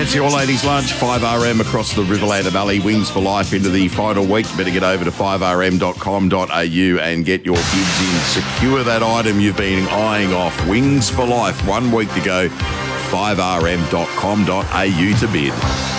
Fancy all ladies lunch, 5RM across the Riverland Valley, Wings for Life into the final week. Better get over to 5rm.com.au and get your bids in. Secure that item you've been eyeing off. Wings for Life, 1 week to go. 5rm.com.au to bid.